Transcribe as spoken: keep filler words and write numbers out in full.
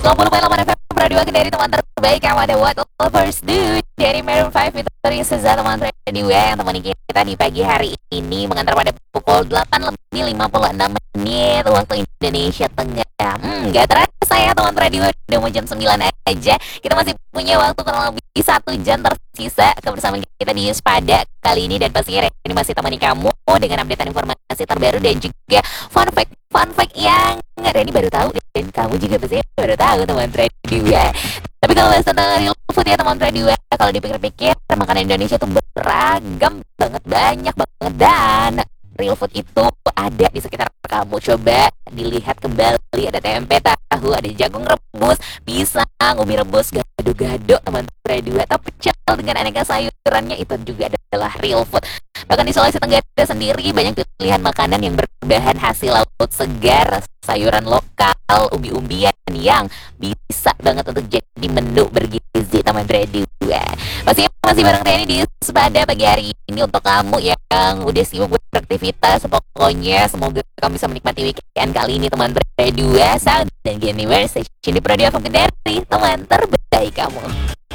sembilan puluh koma delapan F M Radio dari teman terbaik yang ada What Lovers Do dari Maroon lima Victoria Seza teman radio yang temani kita di pagi hari ini mengantar pada pukul delapan lebih lima puluh enam menit waktu Indonesia Tengah. Hmm, gak terasa ya teman radio, udah mau jam sembilan aja. Kita masih punya waktu kurang lebih satu jam tersisa kebersamaan kita di Spada kali ini, dan pastinya ini masih temani kamu dengan updatean informasi terbaru dan juga fun fact fun fact yang Reni baru tahu dan kamu juga pasti baru tahu teman radio ya. Tapi kalau bahas tentang real food ya teman radio, kalau dipikir-pikir makanan Indonesia tuh beragam banget, banyak banget, dan real food itu ada di sekitar kamu. Coba dilihat kembali, ada tempe, tahu, ada jagung rebus, pisang, ubi rebus, gado-gado teman radio, atau pecel dengan aneka sayurannya, itu juga adalah real food. Bahkan di Sulawesi Tenggara sendiri banyak pilihan makanan yang berbahan hasil laut segar, sayuran lokal, umbi-umbian yang bisa banget untuk jadi menu bergizi teman radio. Masih masih bareng Reni di Sepada pagi hari ini untuk kamu yang udah sibuk beraktivitas. Pokoknya semoga kamu bisa menikmati weekend kali ini teman radio. Sound dan Universe di Prodi F M dari teman terbaik kamu.